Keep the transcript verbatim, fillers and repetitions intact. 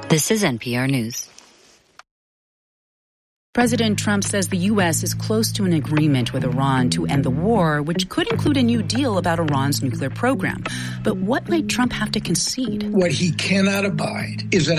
This is N P R News. President Trump says the U S is close to an agreement with Iran to end the war, which could include a new deal about Iran's nuclear program. But what might Trump have to concede? What he cannot abide is an